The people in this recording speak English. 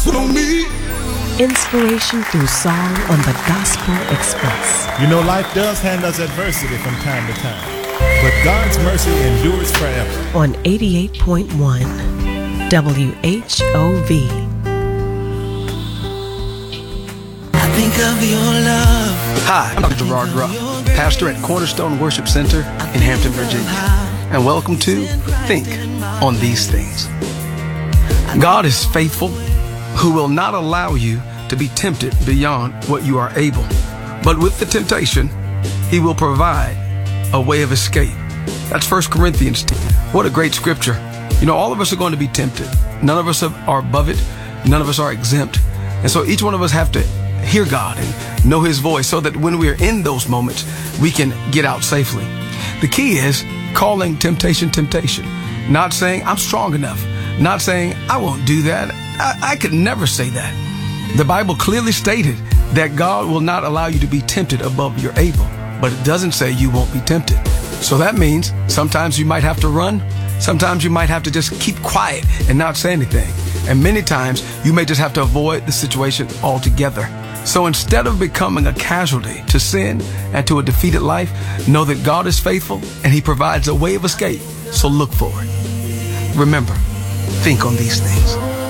on me. Inspiration through song on the Gospel Express. You know, life does hand us adversity from time to time, but God's mercy endures forever. On 88.1 WHOV. I think of your love. Hi, I'm Dr. Gerard Ruff, pastor at Cornerstone Worship Center in Hampton, Virginia. And welcome to Think on These Things. God is faithful, who will not allow you to be tempted beyond what you are able. But with the temptation, he will provide a way of escape. That's 1 Corinthians 10. What a great scripture. You know, all of us are going to be tempted. None of us are above it. None of us are exempt. And so each one of us have to hear God and know his voice so that when we're in those moments, we can get out safely. The key is calling temptation, temptation. Not saying, I'm strong enough. Not saying, I won't do that. I could never say that. The Bible clearly stated that God will not allow you to be tempted above your able, but it doesn't say you won't be tempted. So that means sometimes you might have to run. Sometimes you might have to just keep quiet and not say anything. And many times you may just have to avoid the situation altogether. So instead of becoming a casualty to sin and to a defeated life, know that God is faithful and he provides a way of escape. So look for it. Remember, think on these things.